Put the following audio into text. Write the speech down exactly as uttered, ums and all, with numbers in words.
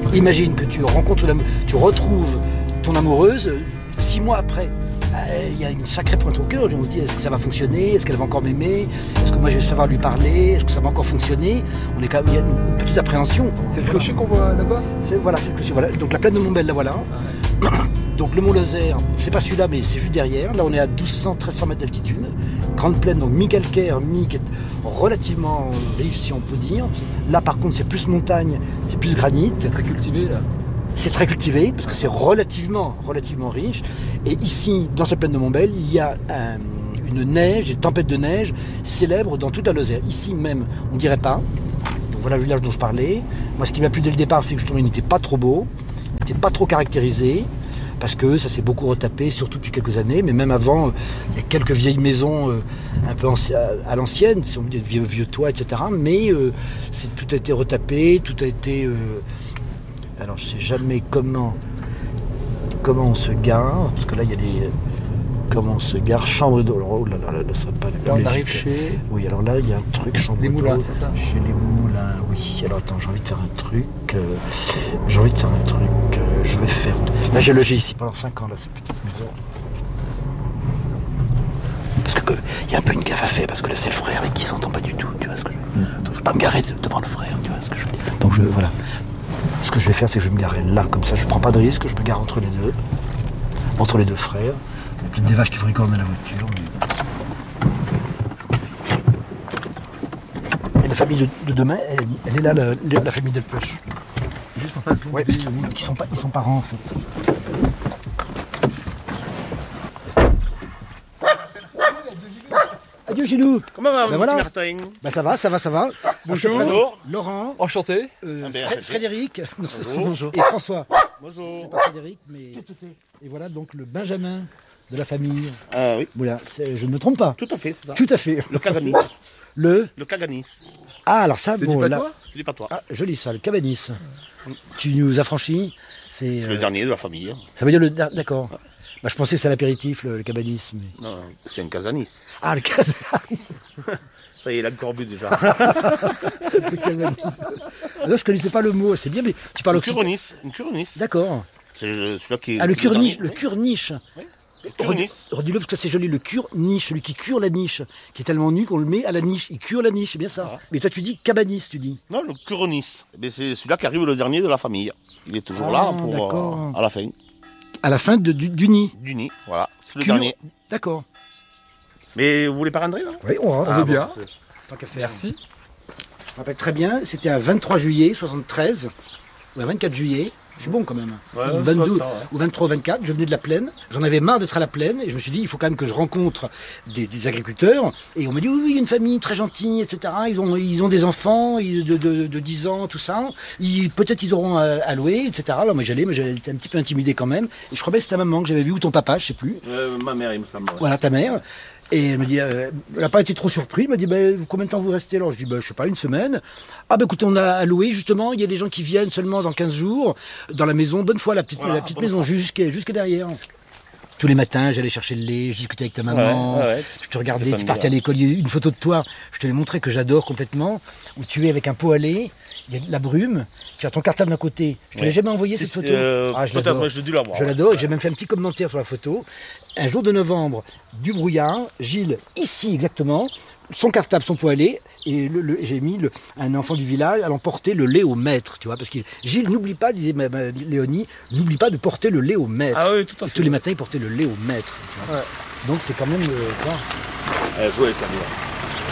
Imagine que tu rencontres, tu retrouves ton amoureuse six mois après. Il y a une sacrée pointe au cœur. On se dit, est-ce que ça va fonctionner? Est-ce qu'elle va encore m'aimer? Est-ce que moi je vais savoir lui parler? Est-ce que ça va encore fonctionner? On est quand même, il y a une petite appréhension. C'est le clocher qu'on voit là-bas? C'est, Voilà, c'est le clocher. Voilà. Donc la plaine de Montbel, la voilà. Ah ouais. Donc le Mont Lozère, c'est pas celui-là, mais c'est juste derrière. Là, on est à douze cents à treize cents mètres d'altitude. Grande plaine, donc mi-calcaire, mi qui est relativement riche, si on peut dire. Là, par contre, c'est plus montagne, c'est plus granit. C'est très cultivé, là. C'est très cultivé, parce que c'est relativement, relativement riche. Et ici, dans cette plaine de Montbel, il y a un, une neige, une tempête de neige célèbre dans toute la Lozère. Ici même, on ne dirait pas. Donc voilà le village dont je parlais. Moi, ce qui m'a plu dès le départ, c'est que justement, il n'était pas trop beau, il n'était pas trop caractérisé. Parce que ça s'est beaucoup retapé, surtout depuis quelques années, mais même avant, euh, il y a quelques vieilles maisons euh, un peu anci- à l'ancienne, si on dit vieux, vieux toits, et cetera. Mais euh, c'est, tout a été retapé, tout a été... Euh, alors je sais jamais comment, comment on se gare, parce que là il y a des... Comment on se gare, chambre d'eau. Oh là là là, là ça va pas... Là on arrive chez... Oui, alors là il y a un truc, chambre les d'eau. moulins, c'est ça? Chez les moulins, oui. Alors attends, j'ai envie de faire un truc. Euh, j'ai envie de faire un truc. Euh, je vais faire... Là j'ai logé ici pendant cinq ans, là, cette petite maison. Parce que il y a un peu une gaffe à faire, parce que là c'est le frère et qui s'entend pas du tout, tu vois ce que je veux dire. Donc je veux pas me garer devant le frère, tu vois ce que je veux dire. Donc je... Voilà. Ce que je vais faire, c'est que je vais me garer là, comme ça, je prends pas de risque, je me gare entre les deux. Entre les deux frères. Il y a peut-être des vaches qui font cornes dans la voiture. Mais... Et la famille de, de demain, elle, elle est là, la, la famille Delpech. Juste en face, vous ouais, parce qu'ils ils sont, pas, ils sont parents en fait. Adieu Gilou. Comment va, ben mon voilà. petit Martin? Ben ça va, ça va, ça va. Bonjour. Bonjour. Laurent. Enchanté. Euh, Ah ben, Fré- Frédéric. Non, c'est- Bonjour. bonjour. Et François. Bonjour. C'est pas Frédéric, mais... Et voilà donc le Benjamin de la famille. Ah oui, Voilà, c'est- je ne me trompe pas. tout à fait, c'est ça. Tout à fait. Le Caganis. Le... Le Caganis. Ah, alors ça, C'est bon, du là... patois? C'est du patois. Ah, joli ça, le Cabanis. Tu nous as franchi. C'est, C'est euh, le dernier de la famille. Ça veut dire le... D'accord. Bah, je pensais que c'est l'apéritif, le, le Cabanis. Mais... Non, c'est un Casanis. Ah, le Cabanis. Ça y est, il a encore bu déjà. Le Cabanis. Ah non, je connaissais pas le mot, c'est bien, mais tu parles Une occitan. Curonis. Une Curonis. D'accord. C'est le- celui-là qui est... Ah, le qui est curniche, dernier, le curniche. oui. Le Curonis. Redis-le parce que c'est joli, le cure-niche, celui qui cure la niche, qui est tellement nu qu'on le met à la niche. Il cure la niche, c'est bien ça. Voilà. Mais toi, tu dis Cabanis, tu dis. Non, le Curonis. Eh bien, c'est celui-là qui arrive le dernier de la famille. Il est toujours Ah, là pour d'accord. euh, à la fin À la fin de, du, du nid. du nid. Voilà, c'est le Cure- dernier. D'accord. Mais vous voulez pas rentrer là? Oui, on rentre. Ah, bien. bon, c'est- Tant qu'à faire. Merci. Je me rappelle très bien, c'était un vingt-trois juillet soixante-treize, ou un vingt-quatre juillet, je suis bon quand même, Ouais, ou, vingt-deux, ça, ouais. ou vingt-trois ou vingt-quatre, je venais de la plaine, j'en avais marre d'être à la plaine, et je me suis dit, il faut quand même que je rencontre des, des agriculteurs, et on m'a dit, oui, oui, une famille très gentille, et cetera, ils ont, ils ont des enfants ils- de, de, de dix ans, tout ça, ils, peut-être ils auront à, à louer, et cetera. Alors moi j'allais, mais j'avais été un petit peu intimidé quand même, et je crois bien que c'était ta maman que j'avais vu, ou ton papa, je sais plus, Euh, ma mère, il me semble. ouais. voilà, ta mère. Et elle me dit, euh, elle n'a pas été trop surprise. Elle m'a dit, ben, combien de temps vous restez? Alors je dis, ben, je sais pas, une semaine. Ah ben écoutez, on a alloué justement. Il y a des gens qui viennent seulement dans quinze jours dans la maison. Bonne foi, la petite, Voilà, la petite bonne maison jusqu'à jusqu'à derrière. Tous les matins, j'allais chercher le lait, je discutais avec ta maman. Ouais, ouais, ouais. Je te regardais, Ça tu me partais à dit, l'école. Il y a eu une photo de toi. Je te l'ai montré que j'adore complètement. Où tu es avec un pot à lait. Il y a de la brume. Tu as ton cartable d'un côté. Je te l'ai Ouais. jamais envoyé Si, cette si, photo. euh, Ah, je peut-être, l'adore. mais j'ai dû l'avoir. Je ouais. l'adore, j'ai même fait un petit commentaire sur la photo. Un jour de novembre, du brouillard, Gilles, ici exactement, son cartable, son pot à lait, et le, le- j'ai mis le- un enfant du village allant porter le lait au maître, tu vois, parce que Gilles, n'oublie pas, disait ma- ma- Léonie, n'oublie pas de porter le lait au maître. Ah oui, tout à Et fait. tous les matins, il portait le lait au maître. tu vois. Ouais. Donc c'est quand même... euh, tu vois, Euh, jouer avec la bière.